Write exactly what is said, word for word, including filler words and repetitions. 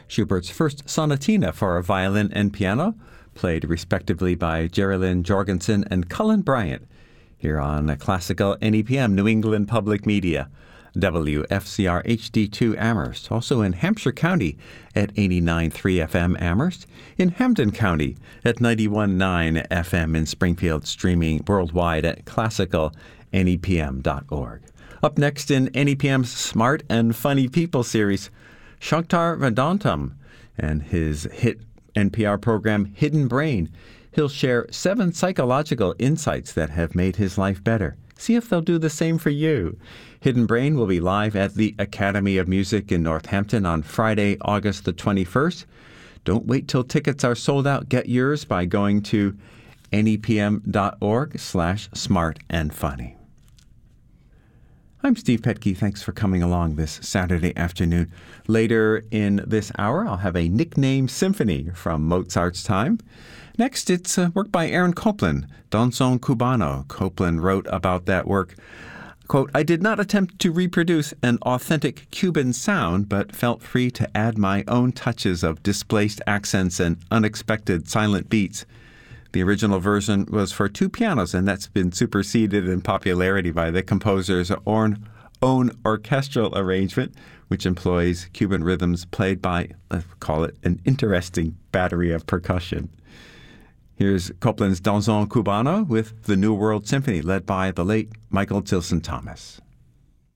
Schubert's first sonatina for violin and piano, played respectively by Jerilyn Jorgensen and Cullen Bryant, here on Classical N E P M, New England Public Media, W F C R H D two Amherst, also in Hampshire County at eighty-nine point three F M Amherst, in Hampden County at ninety-one point nine F M in Springfield, streaming worldwide at classical N E P M dot org. Up next in N E P M's Smart and Funny People series, Shankar Vedantam and his hit N P R program Hidden Brain. He'll share seven psychological insights that have made his life better. See if they'll do the same for you. Hidden Brain will be live at the Academy of Music in Northampton on Friday, August the twenty-first. Don't wait till tickets are sold out. Get yours by going to N E P M dot org slash smart and funny. I'm Steve Petke. Thanks for coming along this Saturday afternoon. Later in this hour, I'll have a nickname symphony from Mozart's time. Next, it's a work by Aaron Copland, Danzón Cubano. Copland wrote about that work, quote, "I did not attempt to reproduce an authentic Cuban sound, but felt free to add my own touches of displaced accents and unexpected silent beats. The original version was for two pianos, and that's been superseded in popularity by the composer's own, own orchestral arrangement, which employs Cuban rhythms played by, let's call it, an interesting battery of percussion." Here's Copland's Danzón Cubano with the New World Symphony, led by the late Michael Tilson Thomas.